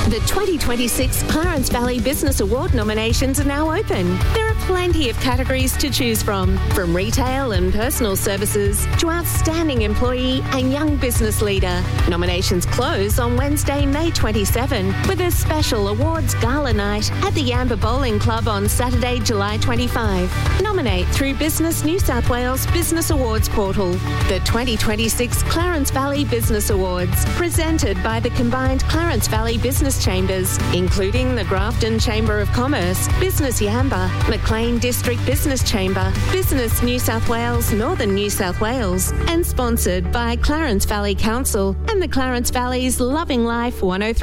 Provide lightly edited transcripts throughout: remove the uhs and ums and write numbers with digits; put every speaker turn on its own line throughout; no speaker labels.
The 2026 Clarence Valley Business Award nominations are now open. There are plenty of categories to choose from retail and personal services to outstanding employee and young business leader. Nominations close on Wednesday, May 27, with a special awards gala night at the Yamba Bowling Club on Saturday, July 25. Nominate through Business New South Wales Business Awards portal. The 2026 Clarence Valley Business Awards, presented by the combined Clarence Valley Business Chambers, including the Grafton Chamber of Commerce, Business Yamba, Maclean District Business Chamber, Business New South Wales, Northern New South Wales, and sponsored by Clarence Valley Council and the Clarence Valley's Loving Life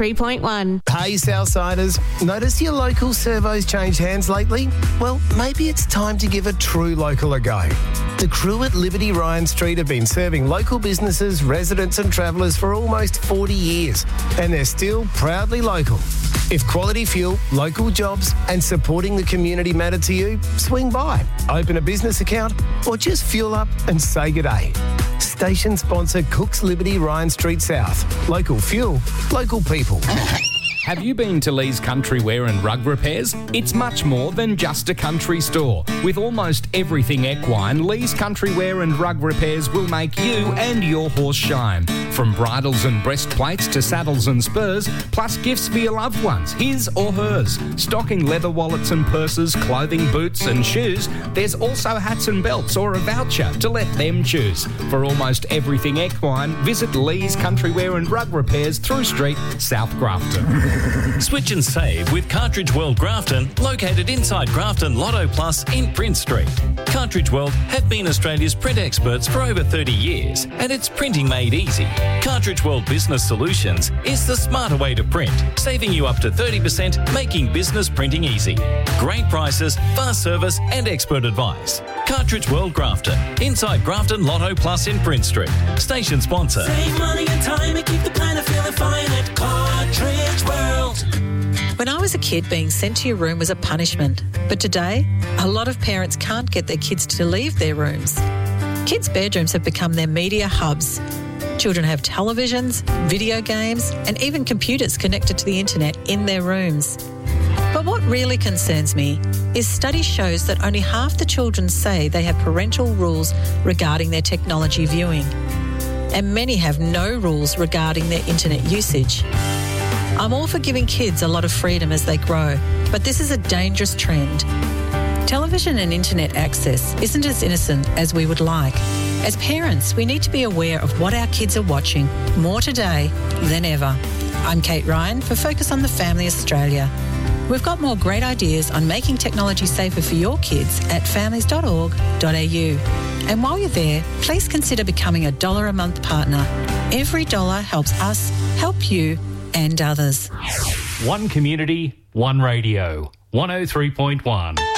103.1.
Hey Southsiders, notice your local servos changed hands lately? Well, maybe it's time to give a true local a go. The crew at Liberty Ryan Street have been serving local businesses, residents and travellers for almost 40 years, and they're still proudly local. If quality fuel, local jobs and supporting the community matter to you, swing by, open a business account or just fuel up and say g'day. Station sponsor Cook's Liberty Ryan Street South. Local fuel, local people.
Have you been to Lee's Country Wear and Rug Repairs? It's much more than just a country store. With almost everything equine, Lee's Country Wear and Rug Repairs will make you and your horse shine. From bridles and breastplates to saddles and spurs, plus gifts for your loved ones, his or hers. Stocking leather wallets and purses, clothing, boots and shoes. There's also hats and belts or a voucher to let them choose. For almost everything equine, visit Lee's Country Wear and Rug Repairs, Through Street, South Grafton.
Switch and save with Cartridge World Grafton, located inside Grafton Lotto Plus in Prince Street. Cartridge World have been Australia's print experts for over 30 years, and it's printing made easy. Cartridge World Business Solutions is the smarter way to print, saving you up to 30%, making business printing easy. Great prices, fast service and expert advice. Cartridge World Grafton, inside Grafton Lotto Plus in Prince Street. Station sponsor.
Save money and time and keep the planet feeling fine at Cartridge World.
When I was a kid, being sent to your room was a punishment. But today, a lot of parents can't get their kids to leave their rooms. Kids' bedrooms have become their media hubs. Children have televisions, video games, and even computers connected to the internet in their rooms. But what really concerns me is study shows that only half the children say they have parental rules regarding their technology viewing. And many have no rules regarding their internet usage. I'm all for giving kids a lot of freedom as they grow, but this is a dangerous trend. Television and internet access isn't as innocent as we would like. As parents, we need to be aware of what our kids are watching more today than ever. I'm Kate Ryan for Focus on the Family Australia. We've got more great ideas on making technology safer for your kids at families.org.au. And while you're there, please consider becoming a $1 a month partner. Every dollar helps us help you and others.
One community, one radio. 103.1.